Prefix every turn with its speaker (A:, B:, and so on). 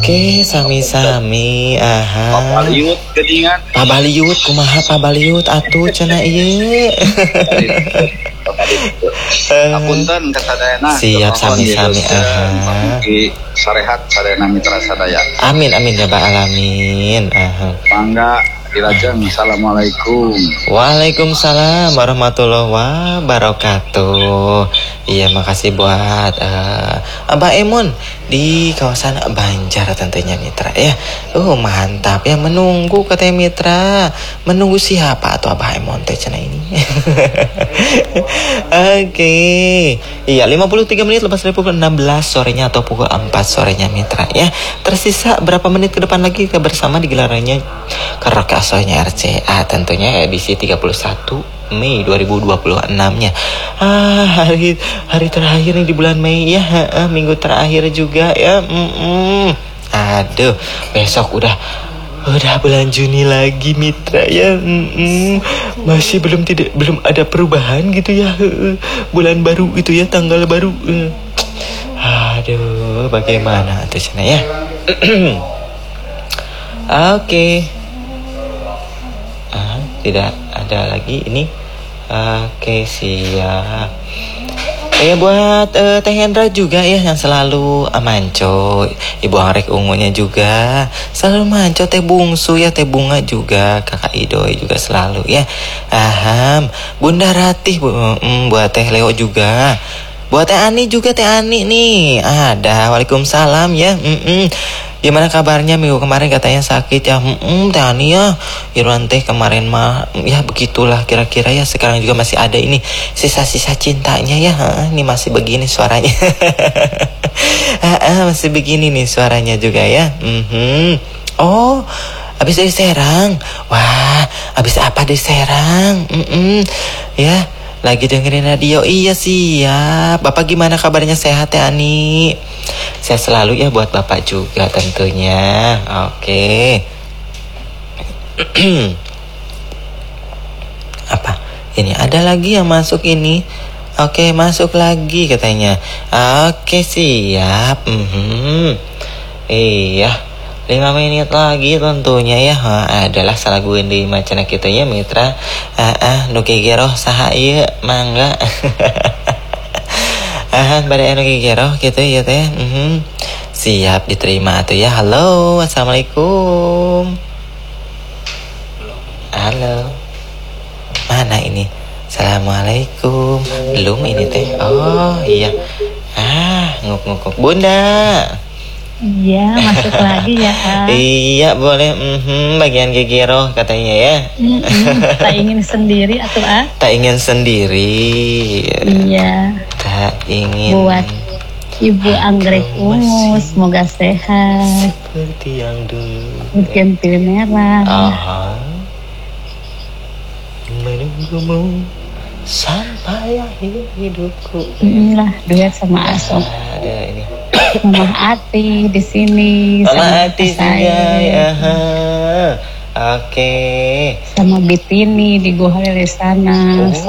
A: Oke, sami-sami. Aha.
B: Pabaliut geningan.
A: Pabaliut kumaha pabaliut atuh cenah ieu.
B: Apunten kasadayana.
A: Siap sami-sami. Aha.
B: Sarehat sadayana mitra sadaya.
A: Amin amin ya Rabbal alamin. Aha.
B: Mangga dilajeng. Assalamualaikum.
A: Waalaikumsalam warahmatullahi wabarakatuh. Iya, makasih buat Abah Emun di kawasan Banjar tentunya mitra ya. Mantap ya, menunggu katanya mitra. Menunggu siapa atau Abah Emun teh cenah ini. Oke. Iya, 53 menit lepas dari pukul 16 sorenya atau pukul 4 sorenya mitra ya. Tersisa berapa menit ke depan lagi kita bersama di gelarannya Kerakasonya RCA tentunya edisi 31 Mei 2026-nya. Hari terakhir nih di bulan Mei ya, minggu terakhir juga ya. Aduh, besok udah bulan Juni lagi mitra ya. Masih belum ada perubahan gitu ya. Bulan baru itu ya, tanggal baru. Aduh, bagaimana tuh sana ya. Oke. Tidak ada lagi ini. Oke, siap. Buat Teh Hendra juga ya yang selalu manco. Ibu Anggrek Ungunya juga selalu manco. Teh Bungsu ya, Teh Bunga juga, Kakak Idoy juga selalu ya. Bunda Ratih buat Teh Leo juga. Buat Teh Ani juga, Teh Ani nih ada. Waalaikumsalam ya. Gimana kabarnya minggu kemarin katanya sakit ya. Teh Ani ya, Irwan teh kemarin mah ya begitulah kira-kira ya. Sekarang juga masih ada ini sisa-sisa cintanya ya. Ini masih begini suaranya. Masih begini nih suaranya juga ya. Oh, habis dari Serang. Wah, habis apa dari Serang? Ya, lagi dengerin radio. Iya siap. Bapak gimana kabarnya, sehat ya Ani? Saya selalu ya buat Bapak juga tentunya. Oke. Apa? Ini ada lagi yang masuk ini. Oke, masuk lagi katanya. Oke, siap. Iya. 5 menit lagi tentunya ya. Adalah salah gue di macana kita ya mitra. Nu gegeroh saha ieu mangga. Pada anu gegeroh gitu ya teh. Siap diterima tuh ya. Halo, assalamualaikum. Halo. Mana ini? Assalamualaikum. Belum ini teh. Oh iya. Nguk-nguk Bunda.
C: Iya, masuk lagi ya.
A: Iya, boleh. Bagian gegeroh katanya ya.
C: Tak ingin sendiri atau
A: Tak ingin sendiri.
C: Iya.
A: Tak ingin.
C: Buat Ibu Anggrek Ungu, semoga sehat.
A: Seperti yang dulu.
C: Hujan pil merah.
A: Menunggumu sampai akhir hidupku.
C: Inilah duet sama Asok.
A: Ada ini.
C: Mama Ati di sini.
A: Mama Ati juga ya. Oke.
C: Sama Bitini di Gohale sana.